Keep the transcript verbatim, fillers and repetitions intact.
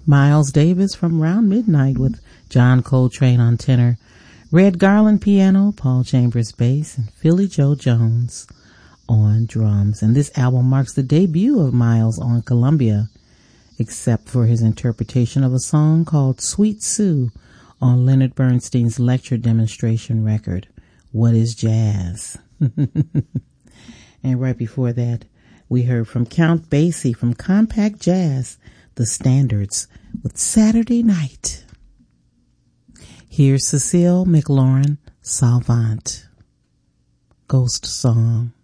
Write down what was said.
Miles Davis from Round Midnight with John Coltrane on tenor, Red Garland piano, Paul Chambers bass, and Philly Joe Jones on drums. And this album marks the debut of Miles on Columbia, except for his interpretation of a song called Sweet Sue on Leonard Bernstein's lecture demonstration record, What is Jazz? And right before that, we heard from Count Basie from Compact Jazz, The Standards, with Saturday Night. Here's Cecile McLaurin Salvant, Ghost Song.